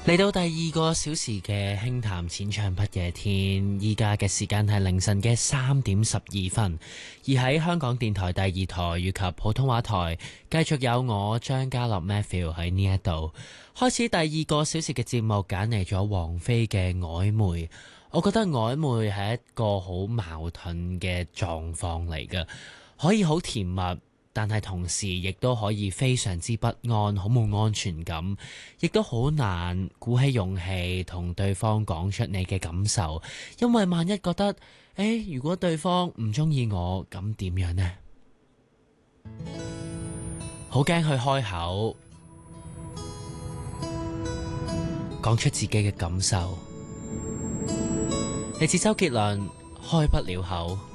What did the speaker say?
嚟到第二個小時嘅輕談淺唱不夜天，依家嘅時間係凌晨嘅3:12，而喺香港電台第二台以及普通話台，繼續有我張家樂 Matthew 喺呢一度開始第二個小時嘅節目，揀嚟咗王菲嘅曖昧。我覺得曖昧係一個好矛盾嘅狀況嚟嘅，可以好甜蜜，但係同時亦都可以非常之不安，好冇安全感，亦都好難鼓起勇氣同對方講出你嘅感受，因為萬一覺得，如果對方唔中意我，咁點樣呢？好驚去開口，講出自己嘅感受。嚟自周杰倫，開不了口。